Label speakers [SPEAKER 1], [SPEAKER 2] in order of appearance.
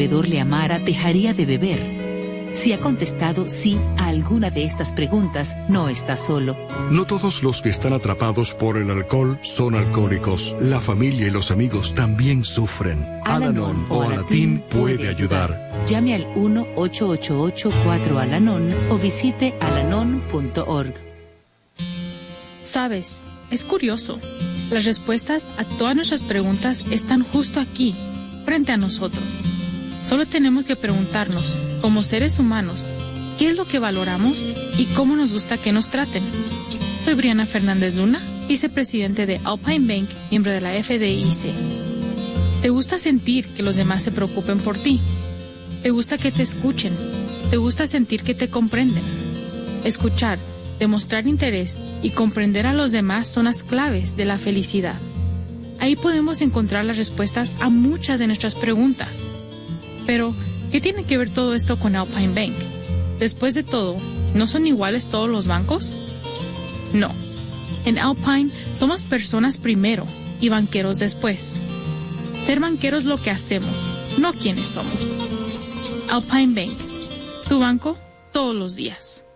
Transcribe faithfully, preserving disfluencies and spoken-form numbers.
[SPEAKER 1] bebedor le amara, dejaría de beber. Si ha contestado sí a alguna de estas preguntas, no está solo.
[SPEAKER 2] No todos los que están atrapados por el alcohol son alcohólicos. La familia y los amigos también sufren. Al-Anon o Alatín puede ayudar.
[SPEAKER 1] Llame al uno ocho ocho ocho cuatro Al-Anon o visite alanon punto org.
[SPEAKER 3] Sabes, es curioso. Las respuestas a todas nuestras preguntas están justo aquí, frente a nosotros. Solo tenemos que preguntarnos, como seres humanos, ¿qué es lo que valoramos y cómo nos gusta que nos traten? Soy Briana Fernández Luna, vicepresidente de Alpine Bank, miembro de la F D I C. ¿Te gusta sentir que los demás se preocupen por ti? ¿Te gusta que te escuchen? ¿Te gusta sentir que te comprenden? Escuchar, demostrar interés y comprender a los demás son las claves de la felicidad. Ahí podemos encontrar las respuestas a muchas de nuestras preguntas. Pero, ¿qué tiene que ver todo esto con Alpine Bank? Después de todo, ¿no son iguales todos los bancos? No. En Alpine somos personas primero y banqueros después. Ser banqueros es lo que hacemos, no quienes somos. Alpine Bank, tu banco todos los días.